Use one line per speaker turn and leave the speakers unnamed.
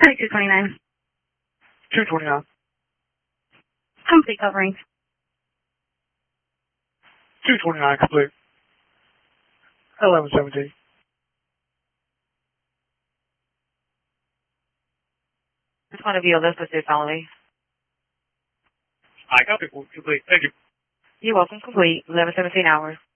229.
229.
Complete covering.
229 complete. 1117.
It's going to be a list of only.
I copy. Complete. Thank you.
You're welcome. Complete. 11:17 hours.